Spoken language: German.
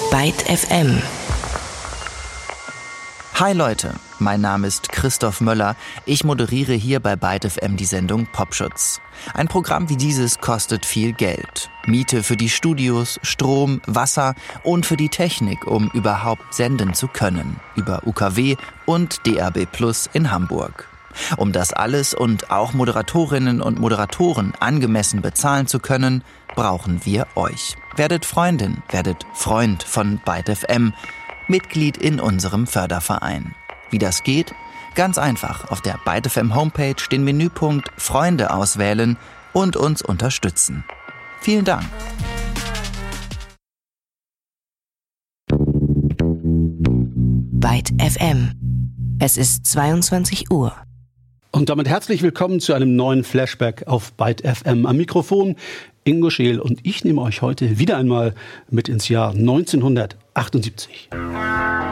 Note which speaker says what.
Speaker 1: Byte FM.
Speaker 2: Hi Leute, mein Name ist Christoph Möller. Ich moderiere hier bei Byte FM die Sendung Popschutz. Ein Programm wie dieses kostet viel Geld. Miete für die Studios, Strom, Wasser und für die Technik, um überhaupt senden zu können. Über UKW und DAB+ in Hamburg. Um das alles und auch Moderatorinnen und Moderatoren angemessen bezahlen zu können, brauchen wir euch. Werdet Freundin, werdet Freund von Byte FM. Mitglied in unserem Förderverein. Wie das geht? Ganz einfach auf der Byte FM Homepage den Menüpunkt Freunde auswählen und uns unterstützen. Vielen Dank.
Speaker 1: Byte FM. Es ist 22 Uhr.
Speaker 3: Und damit herzlich willkommen zu einem neuen Flashback auf Byte FM. Am Mikrofon Ingo Scheel und ich nehme euch heute wieder einmal mit ins Jahr 1978.